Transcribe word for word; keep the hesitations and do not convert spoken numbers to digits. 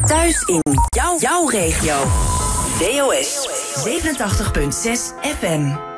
Thuis in jouw, jouw regio. D O S zevenentachtig punt zes F M.